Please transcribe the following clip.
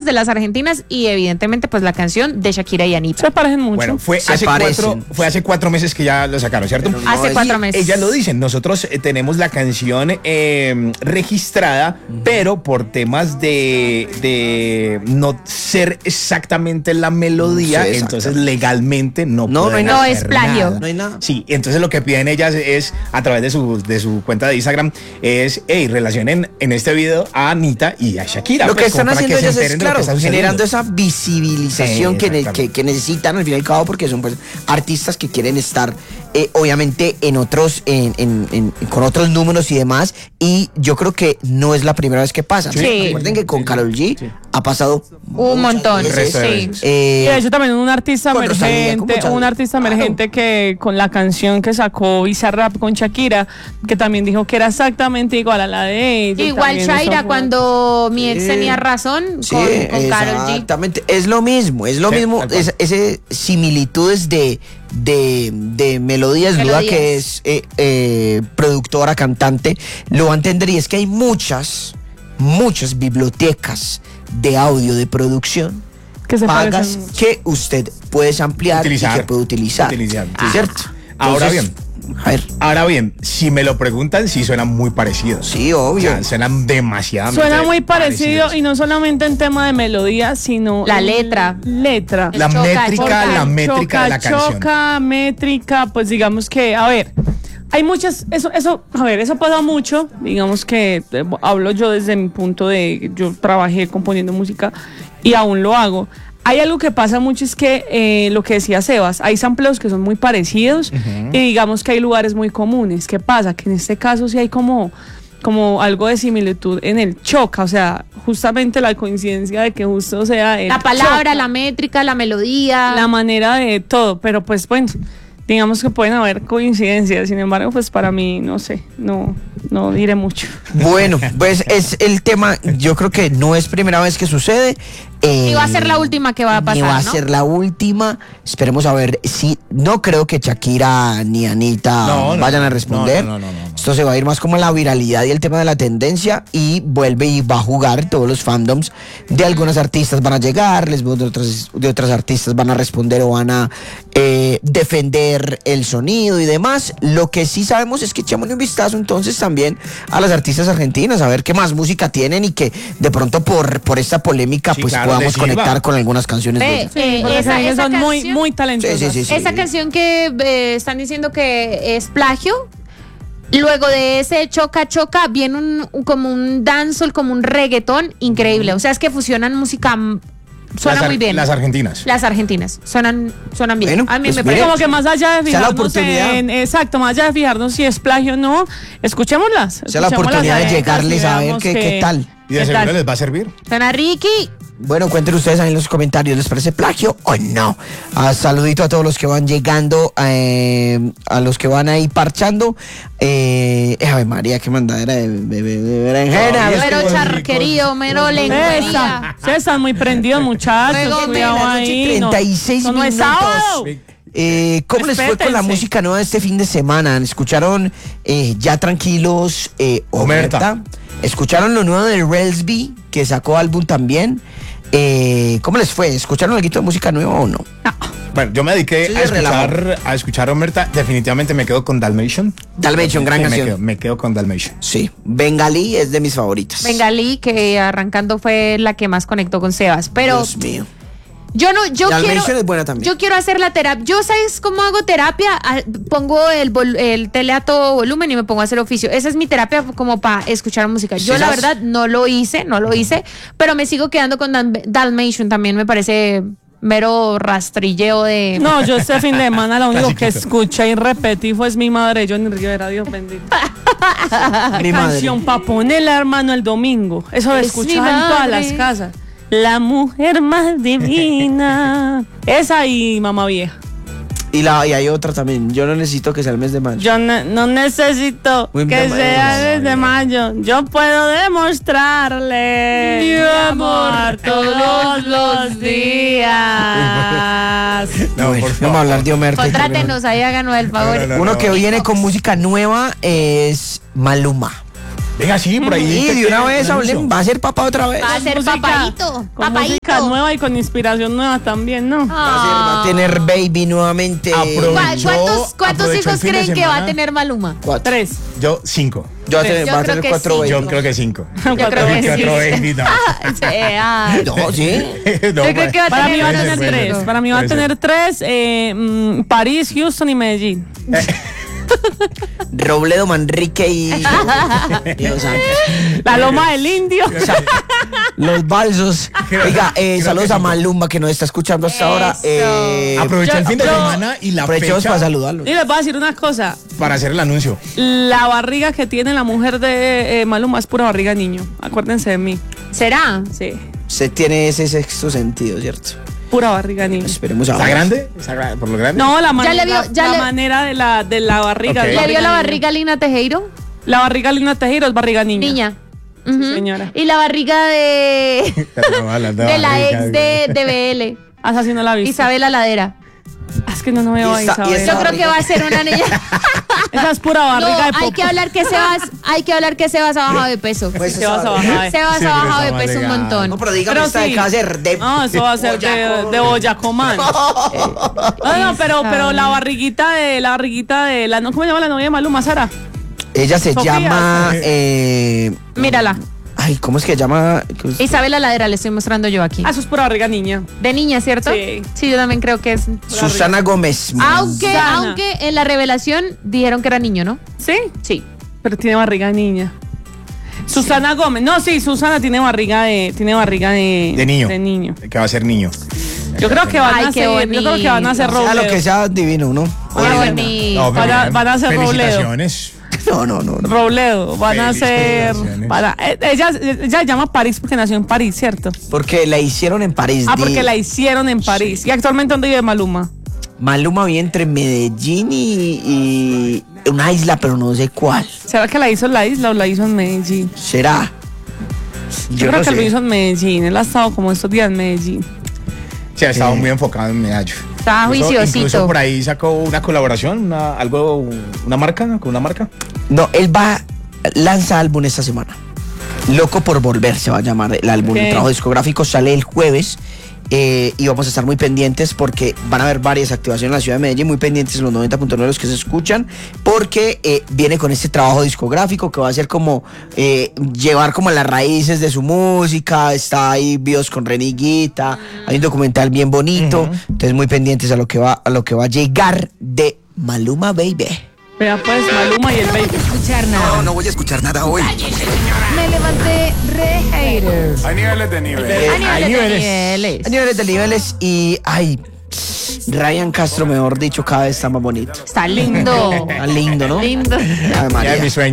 de las argentinas y evidentemente pues la canción de Shakira y Anita. Se parecen mucho. Bueno, fue hace 4 meses que ya lo sacaron, ¿cierto? No, hace 4 meses. Ellas lo dicen, nosotros tenemos la canción registrada, pero por temas de no ser exactamente la melodía, sí, entonces legalmente no es plagio. Nada. No hay nada. Sí, entonces lo que piden ellas es, a través de su cuenta de Instagram, es, relacionen en este video a Anita y a Shakira. Lo que pues, están haciendo ellas es, claro, generando esa visibilización que necesitan al fin y al cabo, porque son pues artistas que quieren estar obviamente en otros con otros números y demás, y yo creo que no es la primera vez que pasa. Sí. Recuerden que con Karol G ha pasado un montón. Sí. Y de hecho también un artista emergente que con la canción que sacó Bizarrap con Shakira, que también dijo que era exactamente igual a la de ella. Igual Shaira cuando mi ex tenía razón con Karol G. Exactamente, es lo mismo, ese similitudes de melodías, duda que es productora, cantante, lo va a entender, y es que hay muchas bibliotecas de audio de producción que se pagas que usted puede ampliar y que puede utilizar. ¿Cierto? Ahora bien, si me lo preguntan, sí suenan muy parecidos. Sí, obvio. O sea, suenan demasiado. Suena muy parecido, y no solamente en tema de melodía, sino la letra. La métrica de la canción. Métrica, pues digamos que, a ver, hay muchas, eso pasa mucho, digamos que hablo yo desde mi punto de, yo trabajé componiendo música y aún lo hago. Hay algo que pasa mucho, es que lo que decía Sebas, hay sampleos que son muy parecidos, y digamos que hay lugares muy comunes. ¿Qué pasa? Que en este caso sí hay como algo de similitud en el choca, o sea, justamente la coincidencia de que justo sea la palabra, choca, la métrica, la melodía, la manera de todo, pero pues bueno, digamos que pueden haber coincidencias. Sin embargo, pues para mí, no sé, no diré mucho. Bueno, pues es el tema, yo creo que no es primera vez que sucede. Ni va a ser la última que va a pasar, ni va a ser la última. Esperemos a ver si... No creo que Shakira ni Anita vayan a responder. No. Esto se va a ir más como la viralidad y el tema de la tendencia, y vuelve y va a jugar todos los fandoms de algunas artistas. Van a llegar, de otras artistas van a responder o van a defender el sonido y demás. Lo que sí sabemos es que echémosle un vistazo entonces también a las artistas argentinas, a ver qué más música tienen, y que de pronto por esta polémica pues claro, podamos conectar con algunas canciones de ellas. Esa son canción, muy talentosas. Sí. Esa canción que están diciendo que es plagio, luego de ese choca viene como un dancehall, como un reggaetón increíble. O sea, es que fusionan música. Suena muy bien. Las argentinas suenan bien. Bueno, a mí pues me parece. Como que más allá de fijarnos más allá de fijarnos si es plagio o no, escuchémoslas. Sea la oportunidad de llegarles a ver qué tal. Y de seguro les va a servir. Suena Ricky. Bueno, cuenten ustedes ahí en los comentarios, ¿les parece plagio o no? Saludito a todos los que van llegando, a los que van ahí parchando. Ave María, qué mandadera de berenjena. Mero charquerío, mero lengüería. Se están muy prendidos, muchachos. Cuidado ahí. 36 minutos. No es sábado. ¿Cómo les fue con la música nueva de este fin de semana? ¿Escucharon Ya Tranquilos, Omerta? ¿Escucharon lo nuevo de Relsby, que sacó álbum también? ¿Cómo les fue? ¿Escucharon algo de música nueva o no? Bueno, yo me dediqué a escuchar Omerta. Definitivamente me quedo con Dalmatian. Gran canción. Me quedo con Dalmatian. Sí, Bengalí es de mis favoritas. Bengalí, que arrancando fue la que más conectó con Sebas. Pero Dios mío. Yo es buena también. Yo quiero hacer la terapia. Yo, ¿sabes cómo hago terapia? Pongo el tele a todo volumen y me pongo a hacer oficio. Esa es mi terapia, como para escuchar música. Yo la verdad no lo hice, pero me sigo quedando con Dalmatian. También me parece mero rastrilleo de... No, yo este fin de semana lo único que escuché y repetí fue Mi Madre, Johnny Rivera, Dios bendito. Mi canción para ponerla, hermano, el domingo. Eso de escuchar en todas las casas. La mujer más divina. Esa y Mamá Vieja. Y hay otra también. Yo no necesito que sea el mes de mayo. Yo no necesito que sea el mes de mayo. Yo puedo demostrarle mi amor todos los días. Vamos a hablar de Omerta. Contrátenos ahí, háganos el favor. Uno que viene con música nueva es Maluma. Venga, sí, por ahí. Y de una vez hablemos, va a ser papá otra vez. Va a ser Música, papaito. Con música nueva y con inspiración nueva también, ¿no? Va a tener baby nuevamente. ¿Cuántos hijos creen que va a tener Maluma? 4. 3. Yo 5. Va a Yo tener creo que 4 sí. baby. Yo creo que 5. Yo creo que sí. 4 baby, no. No, sí. No, Yo creo que va a Para tener mí va a puede tener ser, puede 3. ser. Para mí va a Puede tener 3. París, Houston y Medellín. Robledo, Manrique y. Dios santo. La Loma del Indio. Los balsos. Oiga, saludos a Maluma que nos está escuchando hasta ahora. Aprovecha el fin de yo- semana y la Aprovechemos fecha para saludarlo. Y les voy a decir una cosa. para hacer el anuncio. La barriga que tiene la mujer de Maluma es pura barriga niño. Acuérdense de mí. ¿Será? Sí. Usted tiene ese sexto sentido, ¿cierto? Pura barriga niño. Esperemos a ¿Está ver. grande? ¿Por lo grande? No, la manera, le vio- ya la le- manera de la barriga. Ok. es ¿Le vio la niño. barriga a Lina Tejero? La barriga Lina Tejero es barriga niña. Niña. Sí, Ujú. señora. Y la barriga de de la ex de BL, Esa sí no la vi. Isabela Ladera. Es que no veo a Y esa- Isabel. y esa- Yo creo que va a ser una niña. Esa es pura No, barriga de hay popo. que hablar que Sebas ha bajado de peso. Pues Se vas a bajar. Sebas Sí, ha pero bajado de está más peso un legal. montón. No, pero dígame Pero esta sí. de cáncer de. No, eso va a ser de Boyacomán. No, pero la barriguita de la ¿cómo se llama la novia de Maluma, Sara? Ella se Sofía. llama. Mírala. Ay, ¿cómo es que se llama? Isabela Ladera le estoy mostrando yo aquí. Ah, eso es pura barriga niña. De niña, ¿cierto? Sí. Sí, yo también creo que es. Susana Gómez. Aunque en la revelación dijeron que era niño, ¿no? ¿Sí? Sí. Pero tiene barriga niña. Susana Gómez. No, sí, Susana tiene barriga de niño. De niño. Que va a ser niño. Yo creo que van Ay, a qué ser, yo creo que van a ser Sea lo Robledo. que sea divino, ¿no? Qué bonito. No, pero Van a hacer felicitaciones. No. Robledo, van a ser. Felicitaciones. Ella se llama París porque nació en París, ¿cierto? Porque la hicieron en París. Porque la hicieron en París. ¿Y actualmente dónde vive Maluma? Maluma vive entre Medellín y una isla, pero no sé cuál. ¿Será que la hizo en la isla o la hizo en Medellín? ¿Será? Yo creo que lo hizo en Medellín. Él ha estado como estos días en Medellín. Sí, ha estado muy enfocado en Medallo. Estaba juiciosito. Incluso por ahí sacó una colaboración, una marca, con una marca. No, él lanza álbum esta semana. Loco por volver se va a llamar el álbum. Ok. El trabajo discográfico sale el jueves. Y vamos a estar muy pendientes porque van a haber varias activaciones en la ciudad de Medellín, muy pendientes en los 90.9 los que se escuchan, porque viene con este trabajo discográfico que va a ser como llevar como las raíces de su música. Está ahí videos con Reniguita, hay un documental bien bonito, entonces muy pendientes a lo que va a llegar de Maluma Baby. Vea pues, Maluma y el baby. Escuchar nada. No voy a escuchar nada hoy. Me levanté re haters. Hay niveles de nivel. A niveles de niveles. A niveles de niveles y Ryan Castro, mejor dicho, cada vez está más bonito. Está lindo. Está lindo, ¿no? Lindo. Ave María. Ya, mi sueño.